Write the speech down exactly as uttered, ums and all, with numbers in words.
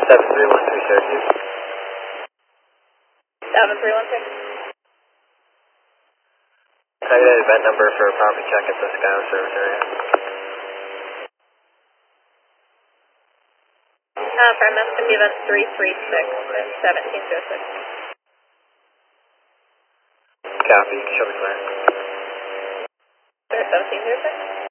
seven three one three Syracuse. seven three one six. Can I get an event number for a property check at the Skyline service area? Uh, for M S P event three three six and seventeen oh six. Copy, show me clear. seventeen oh six?